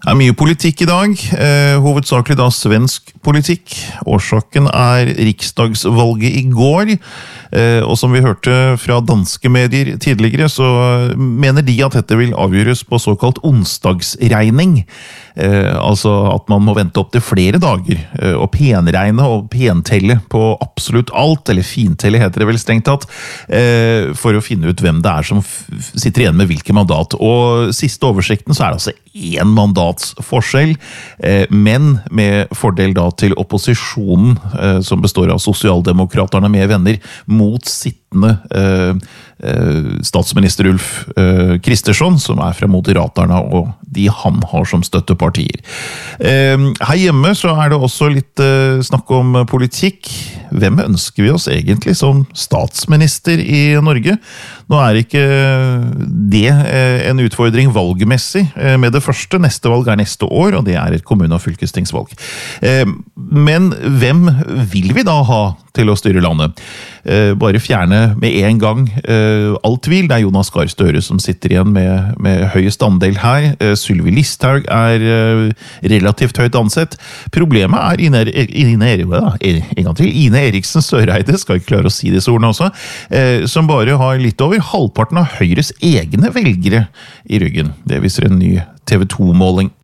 Det mye politikk I dag, hovedsakelig da svensk politikk. Årsaken riksdagsvalget I går, og som vi hørte fra danske medier tidligere, så mener de at dette vil avgjøres på såkalt onsdagsregning. Altså at man må vente opp til flere dager, og penregne og pentelle på absolutt alt, eller fintelle heter det vel strengt tatt, for å finne ut hvem det som sitter igjen med hvilke mandat. Og siste oversikten så det altså en mandatsforskjell, men med fordel da til opposisjonen, som består av sosialdemokraterne med venner, mot sittende statsminister Ulf Kristersson, som fra Moderaterna, og de han har som støttepartier. Her hjemme så det også litt snakk om politikk. Hvem ønsker vi oss egentlig som statsminister I Norge? Nå ikke det en utfordring valgmessig med det første. Neste valg neste år, og det et kommune- og fylkestingsvalg. Men hvem vil vi da ha til å styre landet? Bare fjerne med en gang all tvil. Det Jonas Gahr Støre som sitter igjen med høyest andel her. Sylvi Listhaug relativt høyt ansett. Problemet Ine Eriksen Søreide, skal ikke klare å si disse ordene også, som bare har litt over halvparten av Høyres egne velgere I ryggen. Det viser en ny TV2-måling.